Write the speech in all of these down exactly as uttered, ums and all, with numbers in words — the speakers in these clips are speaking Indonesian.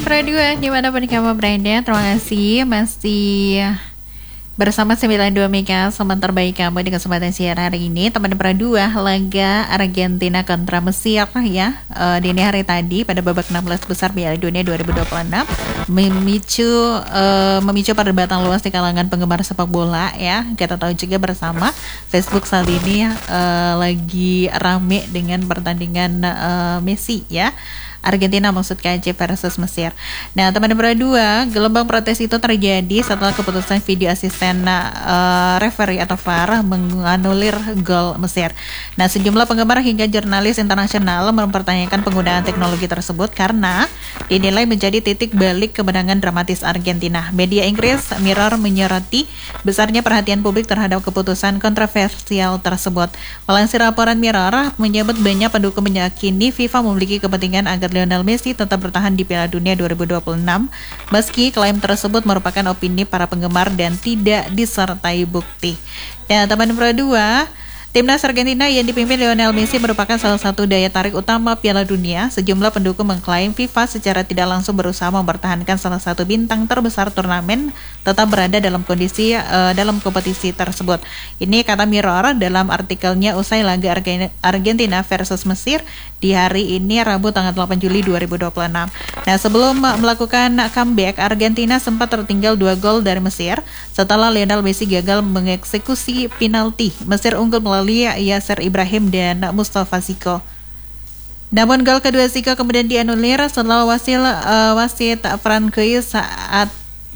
Pro dua, dimanapun kamu berada, terima kasih masih bersama sembilan puluh dua Mega, teman terbaik kamu di kesempatan siaran hari ini. Teman Pro dua, laga Argentina kontra Mesir ya, uh, dini hari tadi pada babak enam belas besar Piala Dunia dua ribu dua puluh enam memicu uh, memicu perdebatan luas di kalangan penggemar sepak bola ya. Kita tahu juga bersama Facebook saat ini uh, lagi rame dengan pertandingan uh, Messi ya, Argentina maksud K J versus Mesir. Nah, teman-teman dua, gelombang protes itu terjadi setelah keputusan video asisten uh, referee atau V A R menganulir gol Mesir. Nah, sejumlah penggemar hingga jurnalis internasional mempertanyakan penggunaan teknologi tersebut karena dinilai menjadi titik balik kemenangan dramatis Argentina. Media Inggris Mirror menyoroti besarnya perhatian publik terhadap keputusan kontroversial tersebut. Melansir laporan Mirror, menyebut banyak pendukung meyakini FIFA memiliki kepentingan agar Lionel Messi tetap bertahan di Piala Dunia dua ribu dua puluh enam meski klaim tersebut merupakan opini para penggemar dan tidak disertai bukti. Dan teman Pro dua, timnas Argentina yang dipimpin Lionel Messi merupakan salah satu daya tarik utama Piala Dunia. Sejumlah pendukung mengklaim FIFA secara tidak langsung berusaha mempertahankan salah satu bintang terbesar turnamen tetap berada dalam kondisi uh, dalam kompetisi tersebut. Ini kata Mirror dalam artikelnya usai laga Argentina versus Mesir di hari ini Rabu tanggal delapan Juli dua ribu dua puluh enam. Nah, sebelum melakukan comeback, Argentina sempat tertinggal dua gol dari Mesir setelah Lionel Messi gagal mengeksekusi penalti. Mesir unggul melalui Yasser Ibrahim dan Mustafa Ziko. Namun gol kedua Ziko kemudian dianulir setelah wasil uh, wasit Francois saat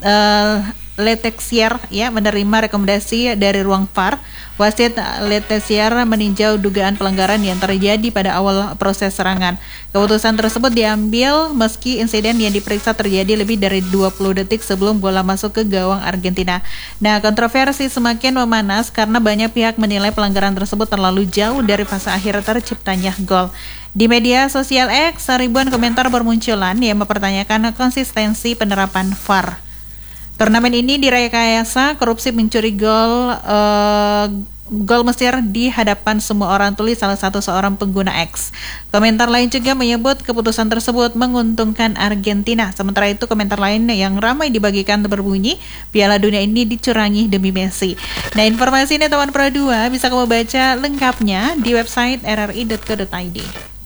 uh, Letexier ya menerima rekomendasi dari ruang V A R. Wasit Letexier meninjau dugaan pelanggaran yang terjadi pada awal proses serangan. Keputusan tersebut diambil meski insiden yang diperiksa terjadi lebih dari dua puluh detik sebelum bola masuk ke gawang Argentina. Nah, kontroversi semakin memanas karena banyak pihak menilai pelanggaran tersebut terlalu jauh dari fase akhir terciptanya gol. Di media sosial X, ribuan komentar bermunculan yang mempertanyakan konsistensi penerapan V A R. Turnamen ini direkayasa korupsi mencuri gol uh, gol Mesir di hadapan semua orang, tulis salah satu seorang pengguna X. Komentar lain juga menyebut keputusan tersebut menguntungkan Argentina. Sementara itu komentar lain yang ramai dibagikan berbunyi, Piala Dunia ini dicurangi demi Messi. Nah, informasi ini teman Pro dua bisa kamu baca lengkapnya di website r r i dot co dot i d.